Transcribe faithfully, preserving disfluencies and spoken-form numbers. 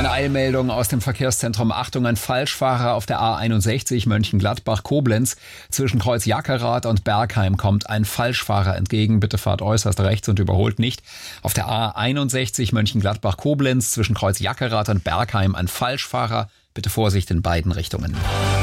Eine Eilmeldung aus dem Verkehrszentrum. Achtung, ein Falschfahrer auf der A einundsechzig Mönchengladbach-Koblenz. Zwischen Kreuz Jackerath und Bergheim kommt ein Falschfahrer entgegen. Bitte fahrt äußerst rechts und überholt nicht. Auf der A einundsechzig Mönchengladbach-Koblenz zwischen Kreuz Jackerath und Bergheim ein Falschfahrer. Bitte Vorsicht in beiden Richtungen.